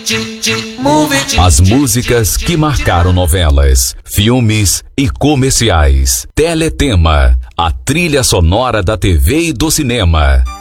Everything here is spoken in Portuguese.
As músicas que marcaram novelas, filmes e comerciais. Teletema, a trilha sonora da TV e do cinema.